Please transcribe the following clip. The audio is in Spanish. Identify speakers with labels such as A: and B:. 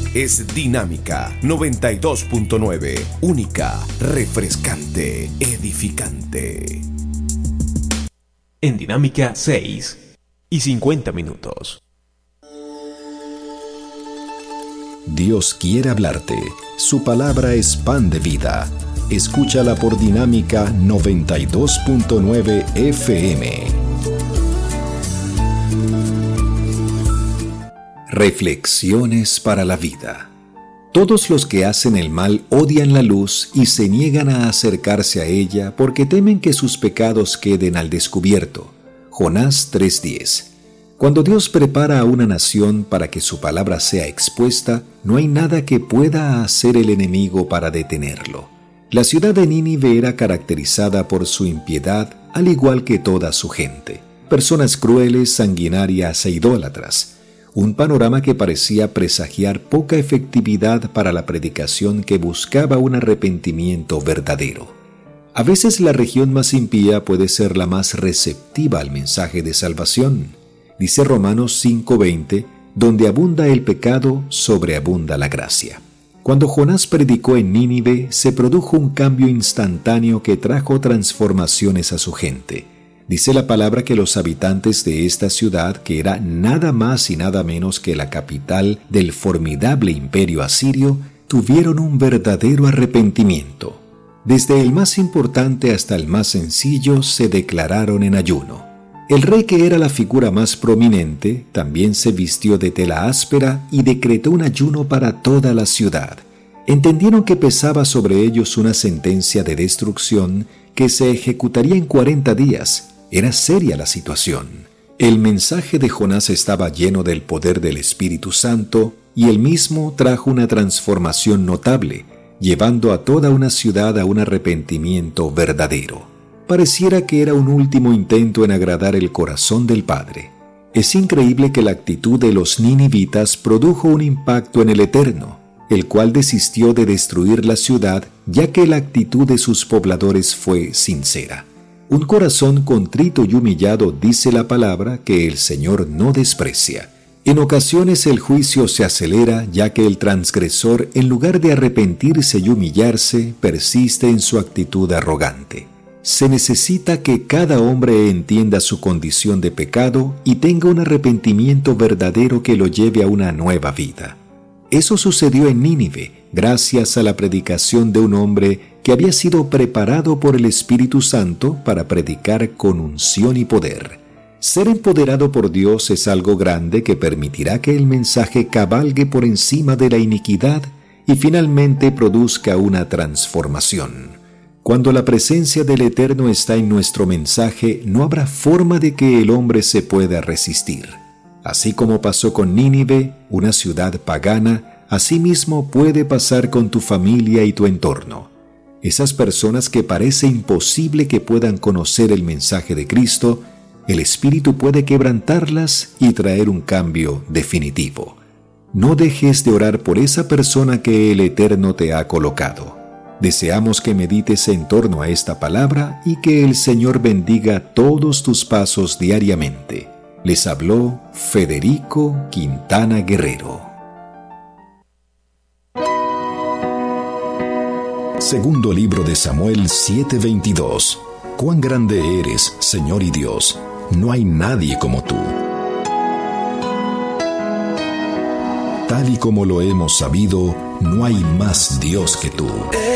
A: es Dinámica 92.9. Única, refrescante, edificante.
B: En Dinámica 6:50.
C: Dios quiere hablarte. Su palabra es pan de vida. Escúchala por Dinámica 92.9 FM. Reflexiones para la vida. Todos los que hacen el mal odian la luz y se niegan a acercarse a ella porque temen que sus pecados queden al descubierto. Jonás 3:10. Cuando Dios prepara a una nación para que su palabra sea expuesta, no hay nada que pueda hacer el enemigo para detenerlo. La ciudad de Nínive era caracterizada por su impiedad, al igual que toda su gente. Personas crueles, sanguinarias e idólatras. Un panorama que parecía presagiar poca efectividad para la predicación que buscaba un arrepentimiento verdadero. A veces la región más impía puede ser la más receptiva al mensaje de salvación. Dice Romanos 5:20, donde abunda el pecado, sobreabunda la gracia. Cuando Jonás predicó en Nínive, se produjo un cambio instantáneo que trajo transformaciones a su gente. Dice la palabra que los habitantes de esta ciudad, que era nada más y nada menos que la capital del formidable imperio asirio, tuvieron un verdadero arrepentimiento. Desde el más importante hasta el más sencillo se declararon en ayuno. El rey, que era la figura más prominente, también se vistió de tela áspera y decretó un ayuno para toda la ciudad. Entendieron que pesaba sobre ellos una sentencia de destrucción que se ejecutaría en 40 días. Era seria la situación. El mensaje de Jonás estaba lleno del poder del Espíritu Santo y él mismo trajo una transformación notable, llevando a toda una ciudad a un arrepentimiento verdadero. Pareciera que era un último intento en agradar el corazón del Padre. Es increíble que la actitud de los ninivitas produjo un impacto en el Eterno, el cual desistió de destruir la ciudad, ya que la actitud de sus pobladores fue sincera. Un corazón contrito y humillado, dice la palabra, que el Señor no desprecia. En ocasiones el juicio se acelera, ya que el transgresor, en lugar de arrepentirse y humillarse, persiste en su actitud arrogante. Se necesita que cada hombre entienda su condición de pecado y tenga un arrepentimiento verdadero que lo lleve a una nueva vida. Eso sucedió en Nínive, gracias a la predicación de un hombre que había sido preparado por el Espíritu Santo para predicar con unción y poder. Ser empoderado por Dios es algo grande que permitirá que el mensaje cabalgue por encima de la iniquidad y finalmente produzca una transformación. Cuando la presencia del Eterno está en nuestro mensaje, no habrá forma de que el hombre se pueda resistir. Así como pasó con Nínive, una ciudad pagana, asimismo puede pasar con tu familia y tu entorno. Esas personas que parece imposible que puedan conocer el mensaje de Cristo, el Espíritu puede quebrantarlas y traer un cambio definitivo. No dejes de orar por esa persona que el Eterno te ha colocado. Deseamos que medites en torno a esta palabra y que el Señor bendiga todos tus pasos diariamente. Les habló Federico Quintana Guerrero. Segundo libro de Samuel 7:22. Cuán grande eres, Señor y Dios. No hay nadie como tú. Tal y como lo hemos sabido, no hay más Dios que tú.